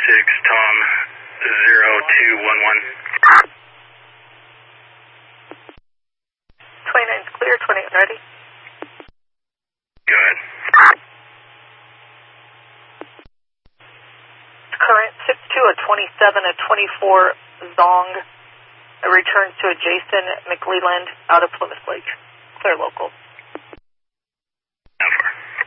Tom 0211. 29's clear, 28 ready. Go ahead. Current 62, a 27, a 24 Zong. It returns to a Jason McLeland out of Plymouth Lake. Clear local. How far?